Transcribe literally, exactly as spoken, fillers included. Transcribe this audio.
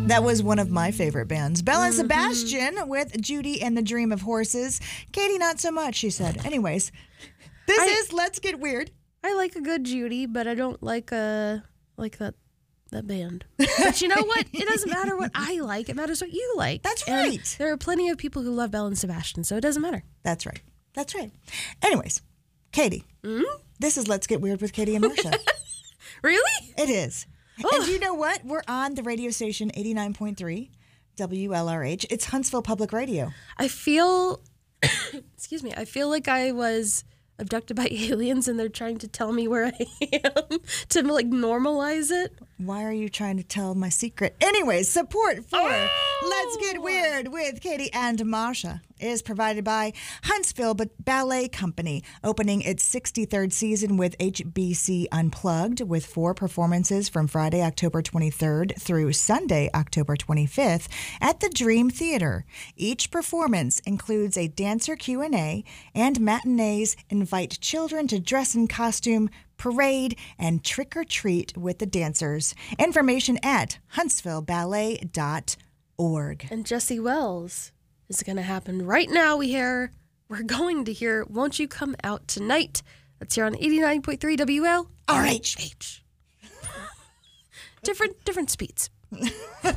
That was one of my favorite bands. Belle and mm-hmm. Sebastian with Judy and the Dream of Horses. Katie, not so much, she said. Anyways, this I, is Let's Get Weird. I like a good Judy, but I don't like a like that that band. But you know what? It doesn't matter what I like. It matters what you like. That's and right. There are plenty of people who love Belle and Sebastian, so it doesn't matter. That's right. That's right. Anyways, Katie, mm-hmm. this is Let's Get Weird with Katie and Marsha. Really? It is. Oh. And you know what? We're on the radio station eighty-nine point three W L R H. It's Huntsville Public Radio. I feel, excuse me, I feel like I was abducted by aliens and they're trying to tell me where I am to like normalize it. Why are you trying to tell my secret? Anyways, support for oh! Let's Get Weird with Katie and Marsha is provided by Huntsville Ballet Company, opening its sixty-third season with H B C Unplugged, with four performances from Friday, October twenty-third through Sunday, October twenty-fifth at the Dream Theater. Each performance includes a dancer Q and A, and matinees invite children to dress in costume, parade, and trick-or-treat with the dancers. Information at huntsville ballet dot org. And Jesse Wells is going to happen right now. We hear, we're going to hear Won't You Come Out Tonight. That's here on eighty-nine point three W L R H. different, different speeds.